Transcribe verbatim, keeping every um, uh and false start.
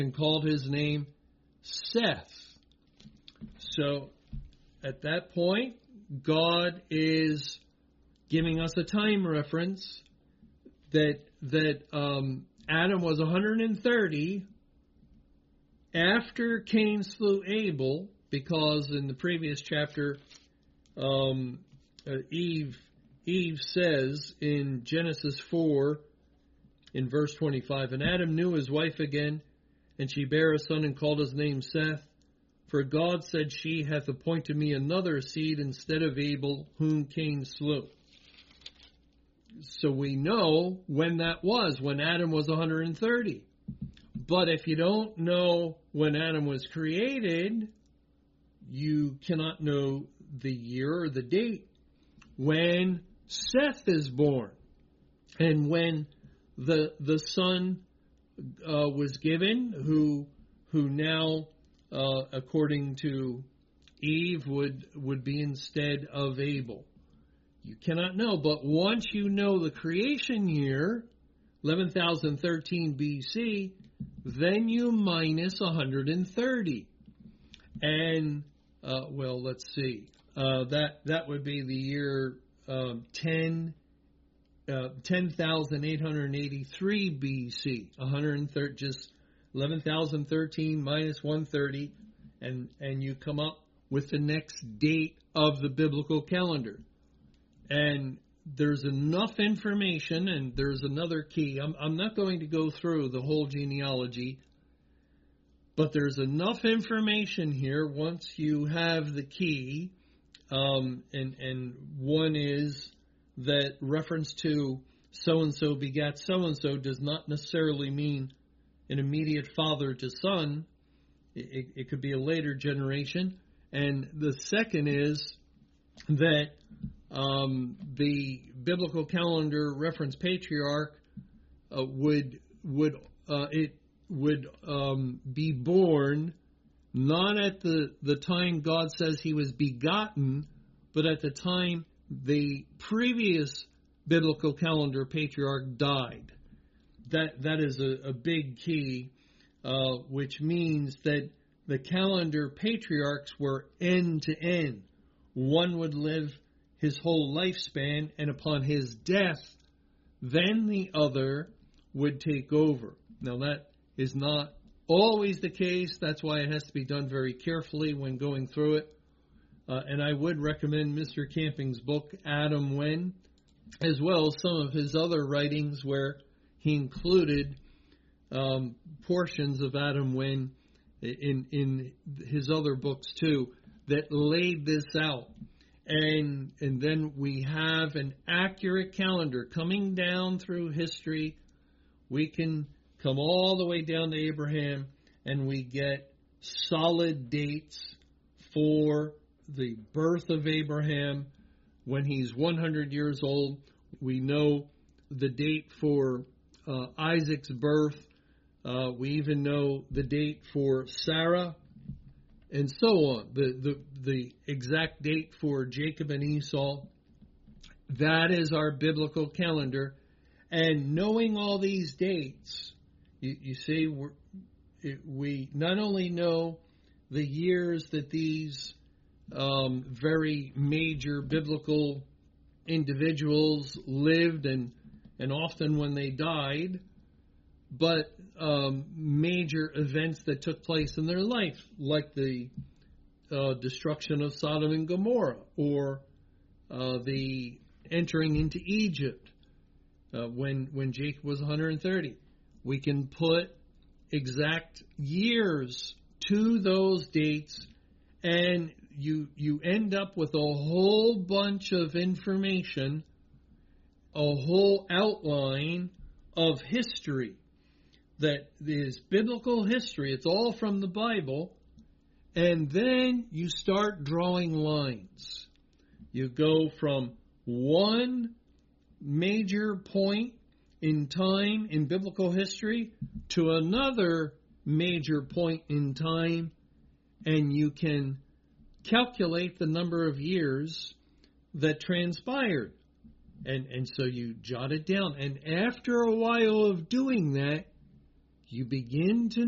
and called his name Seth. So at that point, God is giving us a time reference that that um, Adam was one hundred thirty after Cain slew Abel, because in the previous chapter, um, uh, Eve Eve says in Genesis four, in verse twenty-five, and Adam knew his wife again, and she bare a son and called his name Seth. For God said, she hath appointed me another seed instead of Abel, whom Cain slew. So we know when that was, when Adam was one hundred thirty. But if you don't know when Adam was created, you cannot know the year or the date when Seth is born. And when the the son uh, was given, who who now, uh, according to Eve, would would be instead of Abel. You cannot know, but once you know the creation year, eleven thousand thirteen B C, then you minus one hundred thirty. And, uh, well, let's see. Uh, that that would be the year um, ten, uh, ten thousand eight hundred eighty-three B C. one hundred thirty, just eleven thousand thirteen minus one hundred thirty, and, and you come up with the next date of the biblical calendar. And there's enough information, and there's another key. I'm, I'm not going to go through the whole genealogy, but there's enough information here once you have the key. Um, and, and one is that reference to so-and-so begat so-and-so does not necessarily mean an immediate father to son. It, it, it could be a later generation. And the second is that Um, the biblical calendar reference patriarch uh, would would uh, it would um, be born not at the, the time God says he was begotten, but at the time the previous biblical calendar patriarch died. That that is a, a big key, uh, which means that the calendar patriarchs were end to end. One would live his whole lifespan, and upon his death, then the other would take over. Now, that is not always the case. That's why it has to be done very carefully when going through it. Uh, and I would recommend Mister Camping's book, Adam When, as well as some of his other writings where he included um, portions of Adam When in, in his other books, too, that laid this out. And and then we have an accurate calendar coming down through history. We can come all the way down to Abraham, and we get solid dates for the birth of Abraham. When he's one hundred years old, we know the date for uh, Isaac's birth. Uh, we even know the date for Sarah, and so on, the, the the exact date for Jacob and Esau. That is our biblical calendar. And knowing all these dates, you, you see, we're, it, we not only know the years that these um, very major biblical individuals lived, and, and often when they died, but um, major events that took place in their life, like the uh, destruction of Sodom and Gomorrah, or uh, the entering into Egypt uh, when when Jacob was one hundred thirty. We can put exact years to those dates, and you you end up with a whole bunch of information, a whole outline of history that is biblical history. It's all from the Bible. And then you start drawing lines. You go from one major point in time in biblical history to another major point in time, and you can calculate the number of years that transpired. And, and so you jot it down. And after a while of doing that, you begin to